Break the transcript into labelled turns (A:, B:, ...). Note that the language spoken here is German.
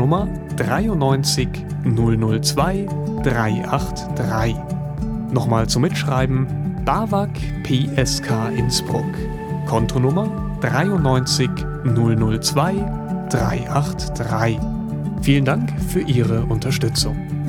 A: Kontonummer 93 002 383. Nochmal zum Mitschreiben: BAWAG PSK Innsbruck. Kontonummer 93 002 383. Vielen Dank für Ihre Unterstützung.